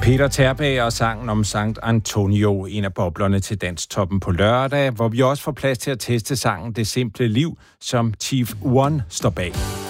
Peter Terberg og sangen om Sankt Antonio, en af boblerne til Danstoppen på lørdag, hvor vi også får plads til at teste sangen Det Simple Liv, som Chief One står bag.